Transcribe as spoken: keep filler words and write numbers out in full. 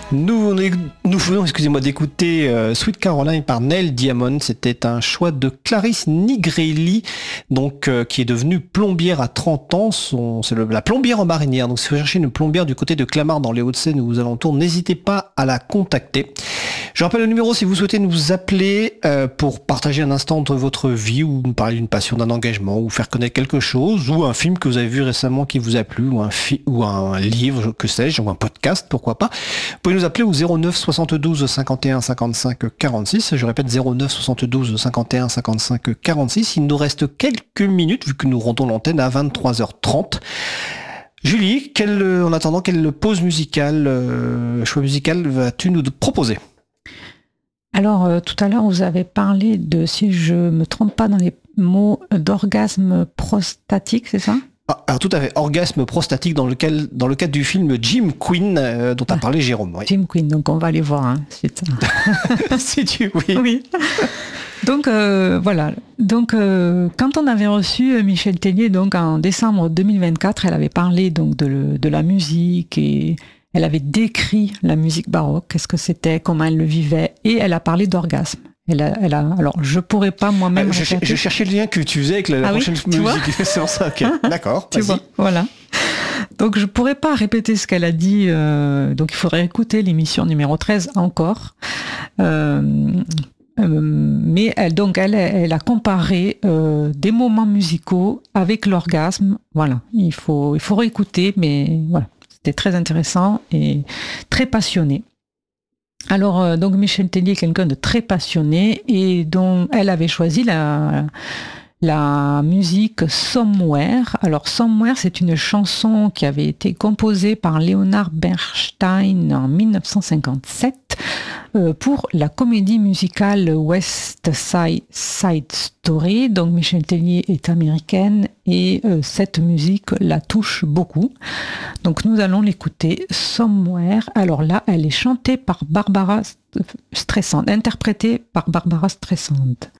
Nous, nous venons, excusez-moi, d'écouter euh, Sweet Caroline par Neil Diamond. C'était un choix de Clarisse Nigrelli, donc euh, qui est devenue plombière à trente ans. Son, c'est le, la plombière en marinière. Donc, si vous cherchez une plombière du côté de Clamart dans les Hauts-de-Seine ou aux alentours, n'hésitez pas à la contacter. Je rappelle le numéro si vous souhaitez nous appeler euh, pour partager un instant de votre vie ou nous parler d'une passion, d'un engagement ou faire connaître quelque chose ou un film que vous avez vu récemment qui vous a plu ou un, fi- ou un livre, que sais-je, ou un podcast, pourquoi pas. Vous pouvez nous appeler au zéro neuf soixante-douze cinquante et un cinquante-cinq quarante-six. Je répète zéro neuf soixante-douze cinquante et un cinquante-cinq quarante-six. Il nous reste quelques minutes vu que nous rendons l'antenne à vingt-trois heures trente. Julie, quelle, en attendant, quelle pause musicale, euh, choix musical vas-tu nous proposer ? Alors, euh, tout à l'heure, vous avez parlé de, si je me trompe pas dans les mots, d'orgasme prostatique, c'est ça ? Ah, alors tout à fait, orgasme prostatique dans, lequel, dans le cadre du film Jim Queen euh, dont a ah, parlé Jérôme. Oui. Jim Queen, donc on va aller voir hein, suite. Si tu oui. Oui. Donc euh, voilà. Donc euh, quand on avait reçu Michel Tellier, donc en décembre deux mille vingt-quatre, elle avait parlé donc de, de la musique et elle avait décrit la musique baroque, qu'est-ce que c'était, comment elle le vivait, et elle a parlé d'orgasme. Elle a, elle a, alors, je pourrais pas moi-même. Euh, je, je cherchais le lien que tu faisais avec la, la ah prochaine oui, musique. C'est ça, ok. D'accord. Tu vas-y. vois, voilà. Donc, je pourrais pas répéter ce qu'elle a dit. Euh, donc, il faudrait écouter l'émission numéro treize encore. Euh, euh, mais elle, donc, elle, elle a comparé euh, des moments musicaux avec l'orgasme. Voilà. Il faut, il faut réécouter, mais voilà. C'était très intéressant et très passionné. Alors, euh, donc Michel Tellier est quelqu'un de très passionné et dont elle avait choisi la, la musique Somewhere. Alors, Somewhere, c'est une chanson qui avait été composée par Leonard Bernstein en dix-neuf cent cinquante-sept euh, pour la comédie musicale West Side, Side Story. Donc, Michel Tellier est américaine et euh, cette musique la touche beaucoup. Donc, nous allons l'écouter, Somewhere. Alors là, elle est chantée par Barbara Streisand, interprétée par Barbara Streisand.